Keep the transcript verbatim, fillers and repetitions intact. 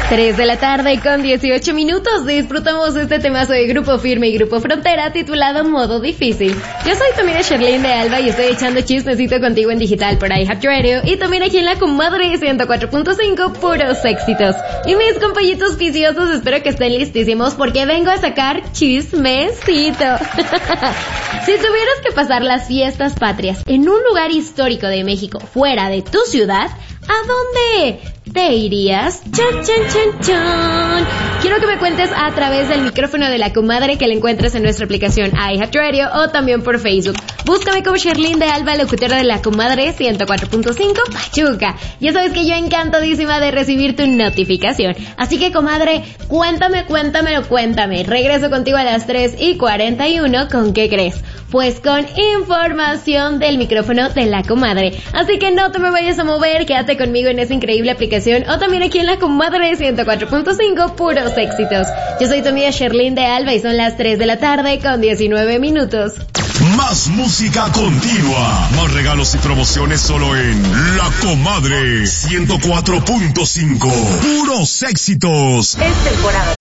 tres de la tarde con dieciocho minutos. Disfrutamos este temazo de Grupo Firme y Grupo Frontera titulado Modo Difícil. Yo soy también Sherlyn de Alba y estoy echando chismecito contigo en digital por iHeartRadio y también aquí en la Comadre ciento cuatro punto cinco, puros éxitos. Y mis compañitos viciosos, espero que estén listísimos porque vengo a sacar chismecito. Si tuvieras que pasar las fiestas patrias en un lugar histórico de México fuera de tu ciudad, ¿a dónde te irías? Chan, chan, chan, chan. Quiero que me cuentes a través del micrófono de la Comadre que la encuentres en nuestra aplicación iHeartRadio o también por Facebook. Búscame como Sherlyn de Alba, locutora de la Comadre ciento cuatro punto cinco Pachuca. Ya sabes que yo encantadísima de recibir tu notificación. Así que, Comadre, cuéntame, cuéntamelo, cuéntame. Regreso contigo a las tres y cuarenta y uno. ¿Con qué crees? Pues con información del micrófono de la Comadre. Así que no te me vayas a mover, quédate conmigo en esa increíble aplicación o también aquí en la Comadre ciento cuatro punto cinco, puros éxitos. Yo soy tu amiga Sherlyn de Alba y son las tres de la tarde con diecinueve minutos. Más música continua, más regalos y promociones solo en La Comadre ciento cuatro punto cinco, puros éxitos. Es temporada